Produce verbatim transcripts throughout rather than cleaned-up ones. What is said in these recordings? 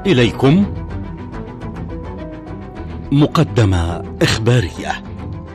إليكم مقدمة إخبارية.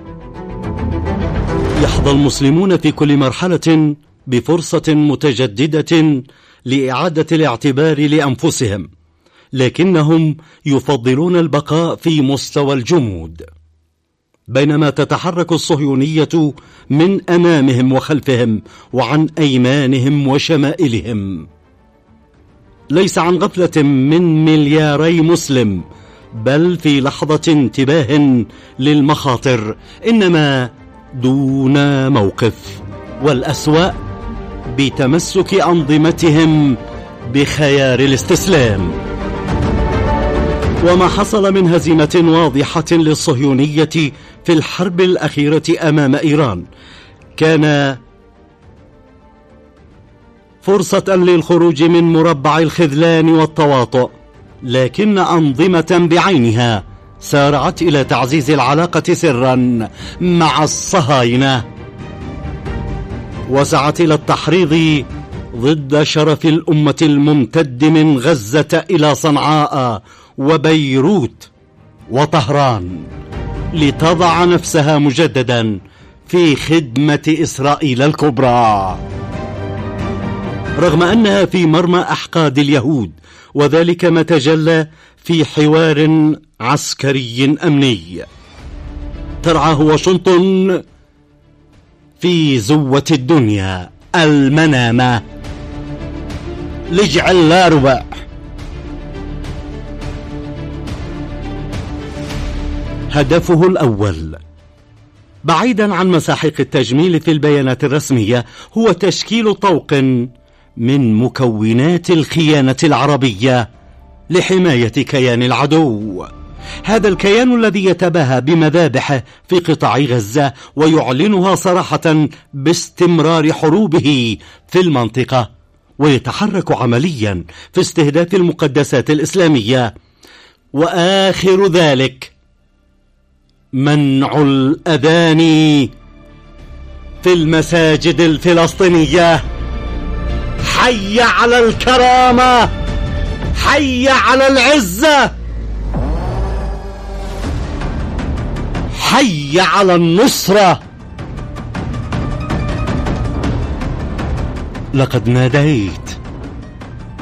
يحظى المسلمون في كل مرحلة بفرصة متجددة لإعادة الاعتبار لأنفسهم، لكنهم يفضلون البقاء في مستوى الجمود، بينما تتحرك الصهيونية من أمامهم وخلفهم وعن أيمانهم وشمائلهم. ليس عن غفلة من ملياري مسلم، بل في لحظة انتباه للمخاطر، إنما دون موقف، والأسوأ بتمسك أنظمتهم بخيار الاستسلام. وما حصل من هزيمة واضحة للصهيونية في الحرب الأخيرة أمام إيران كان فرصة للخروج من مربع الخذلان والتواطؤ، لكن أنظمة بعينها سارعت إلى تعزيز العلاقة سرا مع الصهاينة، وسعت إلى التحريض ضد شرف الأمة الممتد من غزة إلى صنعاء وبيروت وطهران، لتضع نفسها مجددا في خدمة إسرائيل الكبرى، رغم أنها في مرمى أحقاد اليهود، وذلك ما تجلى في حوار عسكري أمني ترعاه واشنطن في زوة الدنيا المنامة لجعل لا ربع. هدفه الأول، بعيدا عن مساحيق التجميل في البيانات الرسمية، هو تشكيل طوق من مكونات الخيانة العربية لحماية كيان العدو. هذا الكيان الذي يتباهى بمذابحه في قطاع غزة ويعلنها صراحة باستمرار حروبه في المنطقة، ويتحرك عمليا في استهداف المقدسات الإسلامية، وآخر ذلك منع الأذان في المساجد الفلسطينية. حي على الكرامة، حي على العزة، حي على النصرة. لقد ناديت